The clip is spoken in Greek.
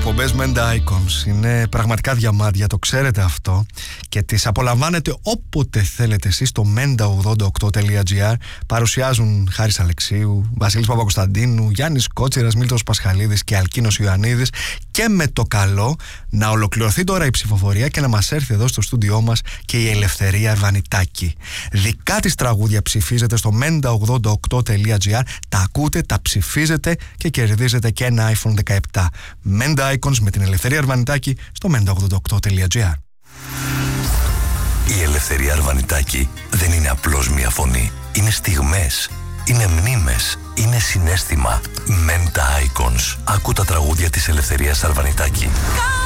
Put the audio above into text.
εκπομπές Menda Icons είναι πραγματικά διαμάντια, το ξέρετε αυτό, και τις απολαμβάνετε όποτε θέλετε εσείς στο menda88.gr. Παρουσιάζουν Χάρης Αλεξίου, Βασίλης Παπακοσταντίνου, Γιάννης Κότσιρας, Μίλτος Πασχαλίδης και Αλκίνος Ιωαννίδης. Και με το καλό να ολοκληρωθεί τώρα η ψηφοφορία και να μας έρθει εδώ στο στούντιό μας και η Ελευθερία Αρβανιτάκη. Δικά της τραγούδια ψηφίζετε στο menda88.gr, τα ακούτε, τα ψηφίζετε και κερδίζετε και ένα iPhone 17. Menda Icons με την Ελευθερία Αρβανιτάκη στο menda88.gr. Η Ελευθερία Αρβανιτάκη δεν είναι απλώς μια φωνή. Είναι στιγμές, είναι μνήμες, είναι συναίσθημα. Menda Icons. Ακού τα τραγούδια της Ελευθερίας Αρβανιτάκη.